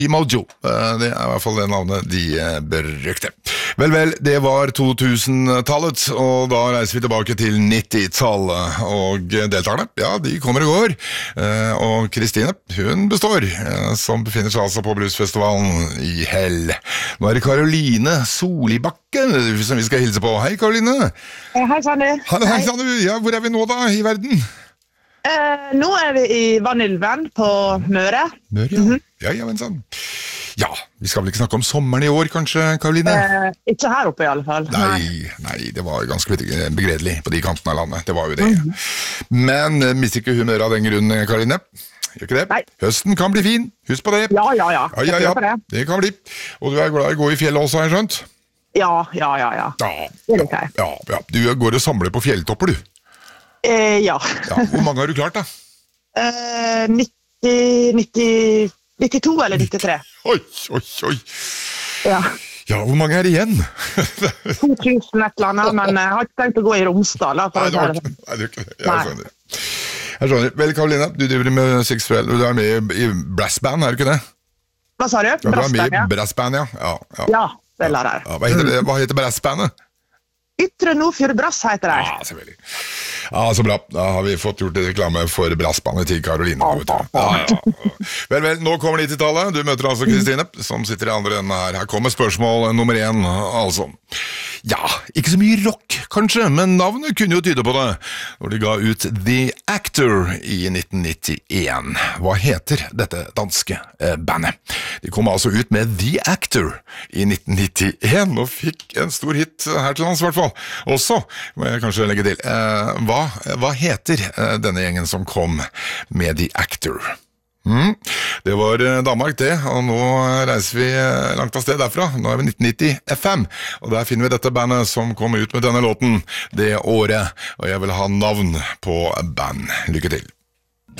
Mojo, det I hvert fall det navnet de brukte. Vel, det var 2000-tallet, og da reiser vi tilbake til 90-tallet, og deltakerne, ja, de kommer og går, og Kristine, hun består, som befinner seg altså på bluesfestivalen i Hell. Nå det Karoline Solibakke som vi skal hilse på. Hei, Karoline! Hei, Sanne. Hei, Sanne. Ja, hvor vi nå da i verden? Nå vi i Vanylven på Møre. Møre, ja. Ja, men sånn. Ja, vi skal vel ikke snakke om sommeren i år, kanskje, Karoline? Ikke her oppe i alle fall. Nei, det var ganske begredelig på de kantene av landet, det var jo det. Men mister ikke humøret av den grunnen, Karoline? Gjør ikke det? Nei. Høsten kan bli fin, husk på det. Ja. Ja, det kan bli. Og du glad I å gå i fjellet også, har jeg skjønt? Ja. Det liker jeg. Ja. Du går og samler på fjelltopper, du? Ja. Hvor mange har du klart, da? 92 eller 93. Oi. Ja. Ja, hvor mange igjen? 2000 et eller annet, men jeg har ikke tenkt å gå i Romsdal. Nei, det er ikke det. Jeg skjønner. Vel, Karoline, du driver med seksuell, du med I brassband, du ikke det? Hva sa du? Brassband, ja. Brassband, ja. Ja, det la jeg. Hva heter brassbandet? Ytre Nordfjord Brass heter det. Ja, selvfølgelig. Ja, så bra. Da har vi fått gjort reklame for brassbandet til Karoline. Vel, nå kommer 90-tallet. Du møter altså Kristine, som sitter I andre enden her. Her kommer spørsmål nummer 1, altså. Ja, ikke så mye rock, kanskje, men navnet kunne jo tyde på det. Når de ga ut The Actor I 1991. Hva heter dette danske bandet? De kom altså ut med The Actor I 1991, og fikk en stor hit her til lands, I hvert fall. Også, må jeg kanskje legge til, hva heter denne gjengen som kom med The Actor? Det var Danmark det, og nå reiser vi langt av sted derfra. Nå vi 1990 FM, og der finner vi dette bandet som kom ut med denne låten det året, og jeg vil ha navn på band. Lykke til!